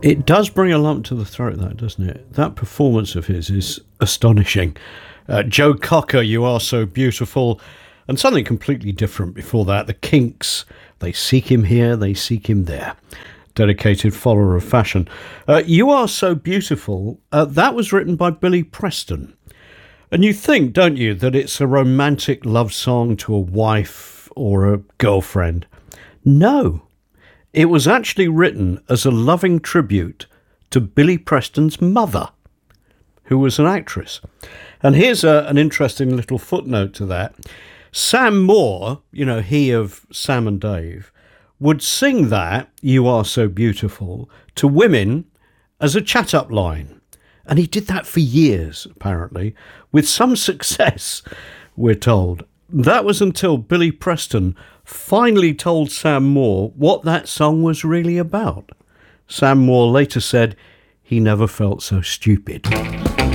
It does bring a lump to the throat, that, doesn't it? That performance of his is astonishing. Joe Cocker, You Are So Beautiful, and something completely different before that, the Kinks, They Seek Him Here, They Seek Him There. Dedicated follower of fashion. You Are So Beautiful, that was written by Billy Preston. And you think, don't you, that it's a romantic love song to a wife or a girlfriend? No. It was actually written as a loving tribute to Billy Preston's mother, who was an actress. And here's an interesting little footnote to that. Sam Moore, he of Sam and Dave, would sing that, You Are So Beautiful, to women as a chat-up line. And he did that for years, apparently, with some success, we're told. That was until Billy Preston finally told Sam Moore what that song was really about. Sam Moore later said he never felt so stupid.